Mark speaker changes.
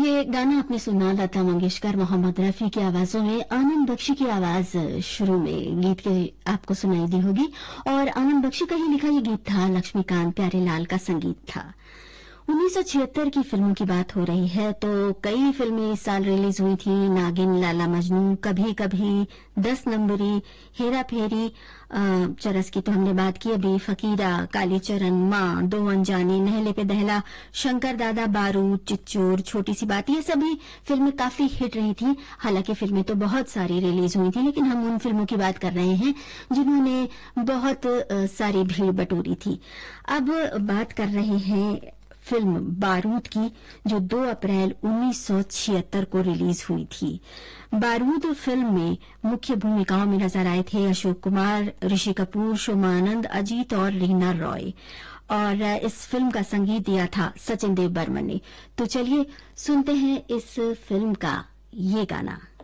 Speaker 1: ये गाना आपने सुना लता मंगेशकर, मोहम्मद रफी की आवाजों में। आनंद बख्शी की आवाज शुरू में गीत के आपको सुनाई दी होगी और आनंद बख्शी का ही लिखा ये गीत था, लक्ष्मीकांत प्यारेलाल का संगीत था। 1976 की फिल्मों की बात हो रही है तो कई फिल्में इस साल रिलीज हुई थी। नागिन, लैला मजनू, कभी कभी, 10 नंबरी, हेरा फेरी, चरस की तो हमने बात की अभी, फकीरा, कालीचरण, माँ, दो अनजाने, नहले पे दहला, शंकर दादा, बारूद, चिच्चोर, छोटी सी बात, ये सभी फिल्में काफी हिट रही थी। हालांकि फिल्में तो बहुत सारी रिलीज हुई थी, लेकिन हम उन फिल्मों की बात कर रहे हैं जिन्होंने बहुत सारी भीड़ बटोरी थी। अब बात कर रहे हैं फिल्म बारूद की, जो 2 अप्रैल 1976 को रिलीज हुई थी। बारूद फिल्म में मुख्य भूमिकाओं में नजर आए थे अशोक कुमार, ऋषि कपूर, शोमा आनंद, अजीत और रीना रॉय। और इस फिल्म का संगीत दिया था सचिन देव बर्मन ने। तो चलिए सुनते हैं इस फिल्म का ये गाना।